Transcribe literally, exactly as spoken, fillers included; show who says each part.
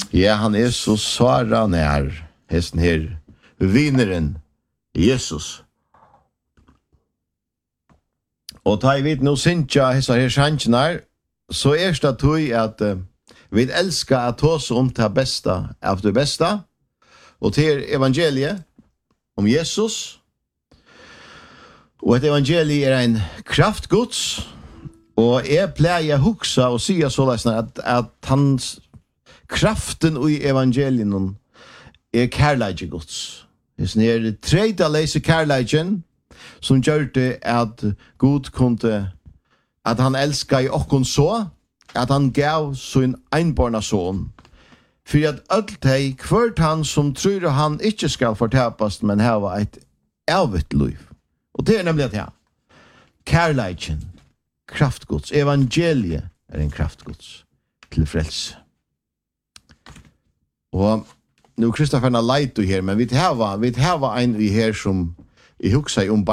Speaker 1: Ja, han er så svara nær, hesten her, vineren, Jesus. Og ta i vidt nå syntja hessa her sjansjenar, så er det tog at uh, vi elsker at tås om det besta av det besta, og til evangeliet om Jesus. Og et evangelie er en kraftgods, og jeg pleier å huksa og sige så løsner at, at hans kraften i evangelien er kærleidjegods. Det er tredje leise kærleidjen som gjør det at Gud kunne, at han elskar i okkon så, at han gav sin einborna son, for at alt hei, hvert han som tror han ikke skal fortapast, men hava et evigt liv. Og det er nemlig at ja, kærleidjen, kraftgods, evangeliet er en kraftgods til frelse. Og nu Kristoffer har leit her, men vi har vi har en i her som i hugsa om